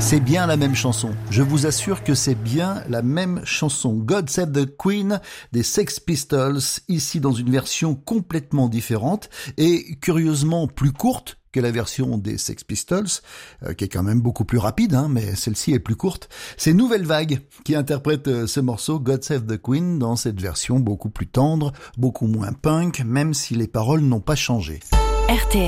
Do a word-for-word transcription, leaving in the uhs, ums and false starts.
C'est bien la même chanson. Je vous assure que c'est bien la même chanson. God Save the Queen des Sex Pistols, ici dans une version complètement différente et curieusement plus courte que la version des Sex Pistols, euh, qui est quand même beaucoup plus rapide, hein, mais celle-ci est plus courte. C'est Nouvelle Vague qui interprète euh, ce morceau God Save the Queen dans cette version beaucoup plus tendre, beaucoup moins punk, même si les paroles n'ont pas changé. R T L